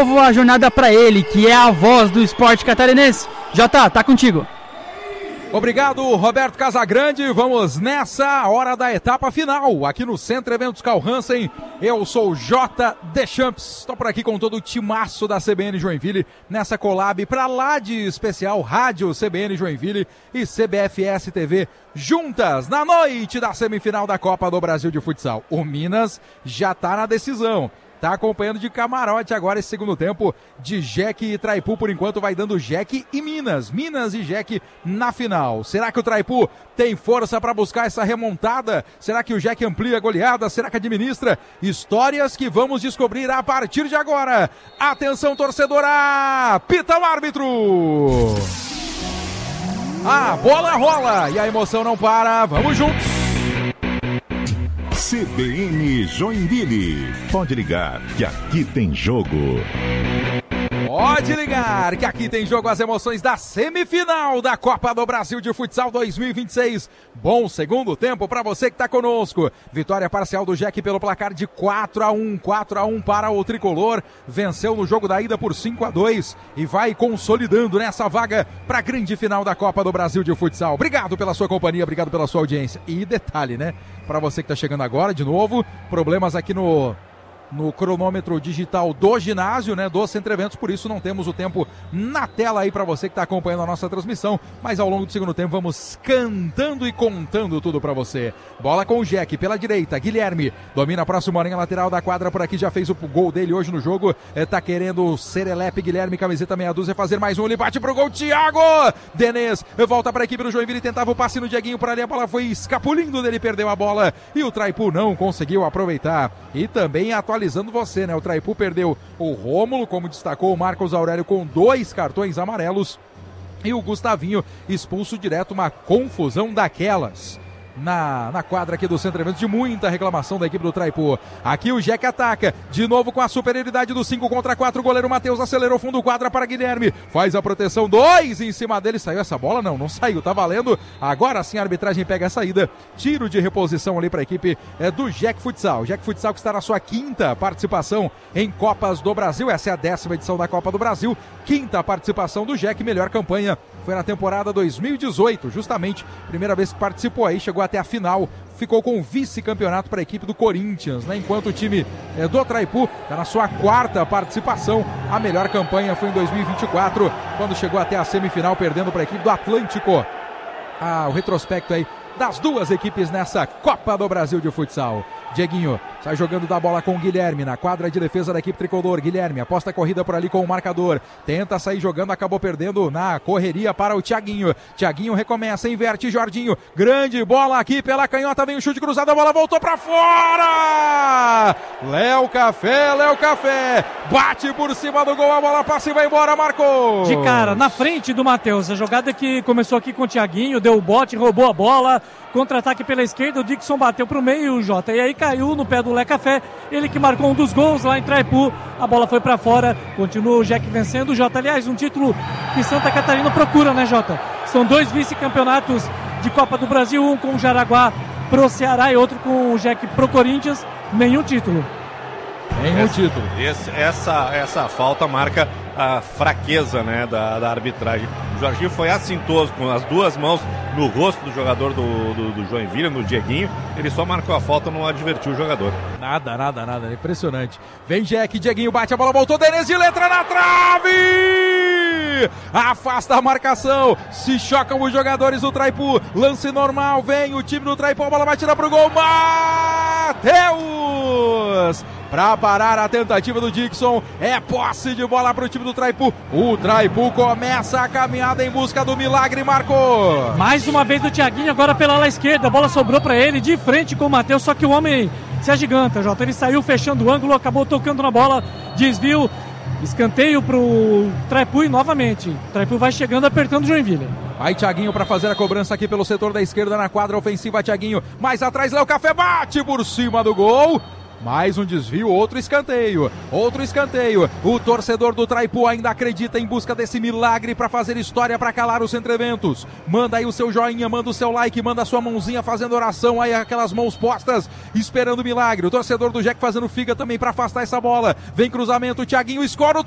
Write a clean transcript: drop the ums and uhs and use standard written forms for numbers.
nova jornada para ele, que é a voz do esporte catarinense. Jota, tá contigo. Obrigado, Roberto Casagrande. Vamos nessa hora da etapa final, aqui no Centro Eventos Carl Hansen. Eu sou o J. Deschamps, estou por aqui com todo o timaço da CBN Joinville, nessa collab pra lá de especial Rádio CBN Joinville e CBFS TV, juntas na noite da semifinal da Copa do Brasil de Futsal. O Minas já tá na decisão. Tá acompanhando de camarote agora esse segundo tempo de Jack e Traipu. Por enquanto vai dando Jack e Minas. Minas e Jack na final. Será que o Traipu tem força para buscar essa remontada? Será que o Jack amplia a goleada? Será que administra? Histórias que vamos descobrir a partir de agora. Atenção, torcedora! Pita o árbitro! A bola rola e a emoção não para. Vamos juntos! CBN Joinville. Pode ligar que aqui tem jogo. Pode ligar que aqui tem jogo, as emoções da semifinal da Copa do Brasil de Futsal 2026. Bom segundo tempo para você que está conosco. Vitória parcial do Jack pelo placar de 4-1. 4-1 para o Tricolor. Venceu no jogo da ida por 5-2 e vai consolidando nessa vaga para a grande final da Copa do Brasil de Futsal. Obrigado pela sua companhia, obrigado pela sua audiência. E detalhe, né? Para você que está chegando agora, de novo, problemas aqui no cronômetro digital do ginásio, né, do Centro Eventos, por isso não temos o tempo na tela aí para você que está acompanhando a nossa transmissão, mas ao longo do segundo tempo vamos cantando e contando tudo para você. Bola com o Jack pela direita, Guilherme domina a próxima linha lateral da quadra, por aqui já fez o gol dele hoje no jogo, tá querendo serelepe, Guilherme, camiseta meia dúzia, fazer mais um, ele bate pro gol, Thiago Denês volta para a equipe do Joinville, tentava o passe no Dieguinho por ali, a bola foi escapulindo dele, perdeu a bola e o Traipu não conseguiu aproveitar. E também atualizando você, né? O Traipu perdeu o Rômulo, como destacou o Marcos Aurélio, com 2 cartões amarelos. E o Gustavinho expulso direto, uma confusão daquelas. Na quadra aqui do Centro Eventos, de muita reclamação da equipe do Traipu. Aqui o Jack ataca, de novo com a superioridade do 5 contra 4, o goleiro Matheus acelerou fundo quadra para Guilherme, faz a proteção, 2 em cima dele, saiu essa bola? Não saiu, tá valendo, agora sim a arbitragem pega a saída, tiro de reposição ali para a equipe do Jack Futsal. Jack Futsal que está na sua 5ª participação em Copas do Brasil, essa é a 10ª edição da Copa do Brasil, 5ª participação do Jack, melhor campanha foi na temporada 2018, justamente, primeira vez que participou aí, chegou até a final, ficou com o vice-campeonato para a equipe do Corinthians, né? Enquanto o time do Traipu está na sua 4ª participação, a melhor campanha foi em 2024, quando chegou até a semifinal, perdendo para a equipe do Atlântico. O retrospecto aí das duas equipes nessa Copa do Brasil de Futsal. Dieguinho sai jogando da bola com o Guilherme na quadra de defesa da equipe tricolor. Guilherme aposta a corrida por ali com o marcador, tenta sair jogando, acabou perdendo na correria para o Thiaguinho. Thiaguinho recomeça, inverte, Jordinho, grande bola aqui pela canhota, vem o chute cruzado, a bola voltou para fora. Léo Café, bate por cima do gol, a bola passa e vai embora, Marcos. De cara, na frente do Matheus, a jogada que começou aqui com o Thiaguinho, deu o bote, roubou a bola, contra-ataque pela esquerda, o Dixon bateu pro meio, Jota, e aí caiu no pé do Léo Café, ele que marcou um dos gols lá em Traipu, a bola foi pra fora, continua o Jack vencendo, Jota, aliás, um título que Santa Catarina procura, né, Jota? São 2 vice-campeonatos de Copa do Brasil, um com o Jaraguá pro Ceará e outro com o Jack pro Corinthians, nenhum título. Essa falta marca a fraqueza, né, da arbitragem. O Jorginho foi assintoso com as 2 mãos no rosto do jogador do Joinville, no Dieguinho. Ele só marcou a falta, não advertiu o jogador. Nada, impressionante. Vem Jack, Dieguinho bate, a bola voltou, Denês de letra na trave! Afasta a marcação, se chocam os jogadores do Traipu, lance normal, vem o time do Traipu, a bola vai tirar pro gol, Matheus! Para parar a tentativa do Dixon, é posse de bola para o time do Traipu. O Traipu começa a caminhada em busca do milagre, Marcos. Mais uma vez o Thiaguinho, agora pela ala esquerda, a bola sobrou para ele, de frente com o Matheus, só que o homem se agiganta, Jota. Ele saiu fechando o ângulo, acabou tocando na bola, desvio, escanteio pro Traipu e novamente. O Traipu vai chegando, apertando o Joinville. Aí Thiaguinho para fazer a cobrança aqui pelo setor da esquerda na quadra ofensiva, Thiaguinho. Mais atrás, Léo Café bate por cima do gol. Mais um desvio, outro escanteio. O torcedor do Traipu ainda acredita em busca desse milagre para fazer história, para calar os Centro Eventos. Manda aí o seu joinha, manda o seu like, manda a sua mãozinha fazendo oração aí, aquelas mãos postas, esperando o milagre. O torcedor do Jack fazendo figa também para afastar essa bola. Vem cruzamento, o Thiaguinho escora o